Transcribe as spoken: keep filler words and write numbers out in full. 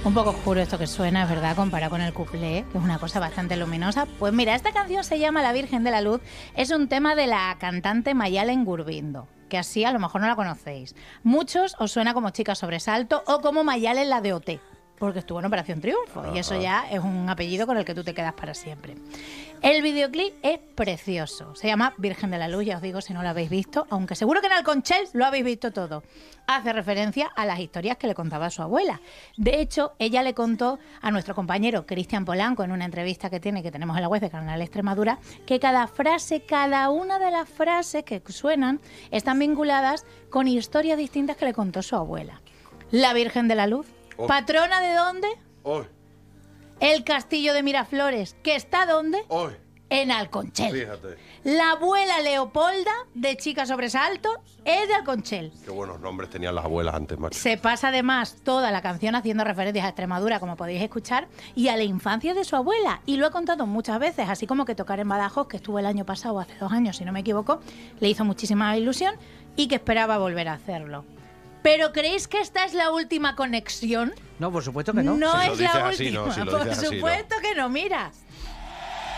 Un poco oscuro esto que suena, es verdad, comparado con el cuplé, que es una cosa bastante luminosa. Pues mira, esta canción se llama La Virgen de la Luz. Es un tema de la cantante Mayalen Gurbindo, que así a lo mejor no la conocéis. Muchos os suena como Chica Sobresalto o como Mayalen la de O T, porque estuvo en Operación Triunfo. Ajá. Y eso ya es un apellido con el que tú te quedas para siempre. El videoclip es precioso. Se llama Virgen de la Luz, ya os digo si no lo habéis visto, aunque seguro que en Alconchel lo habéis visto todo. Hace referencia a las historias que le contaba a su abuela. De hecho, ella le contó a nuestro compañero Cristian Polanco en una entrevista que tiene, que tenemos en la web de Canal Extremadura, que cada frase, cada una de las frases que suenan están vinculadas con historias distintas que le contó su abuela. La Virgen de la Luz. Oh. ¿Patrona de dónde? Hoy. El castillo de Miraflores, ¿que está dónde? Hoy. En Alconchel. Fíjate. La abuela Leopolda, de Chica Sobresalto, es de Alconchel. Qué buenos nombres tenían las abuelas antes, macho. Se pasa además toda la canción haciendo referencias a Extremadura, como podéis escuchar, y a la infancia de su abuela. Y lo he contado muchas veces, así como que tocar en Badajoz, que estuvo el año pasado, hace dos años, si no me equivoco, le hizo muchísima ilusión y que esperaba volver a hacerlo. ¿Pero creéis que esta es la última conexión? No, por supuesto que no. No si es la así, última. no, si por así, supuesto no. que no, mira.